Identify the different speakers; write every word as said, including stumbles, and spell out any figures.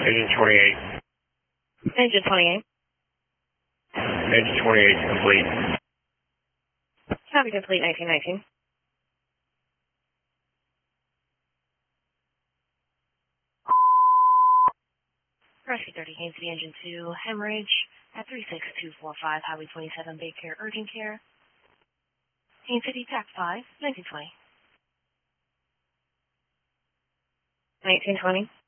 Speaker 1: Engine twenty-eight.
Speaker 2: Engine twenty-eight.
Speaker 1: Engine twenty-eight is complete.
Speaker 2: Copy complete, nineteen nineteen. Rescue thirty, Haines City Engine two, hemorrhage at three six two four five, Highway twenty-seven, Bay Care, urgent care. Haines City, T A C five, nineteen twenty. nineteen twenty.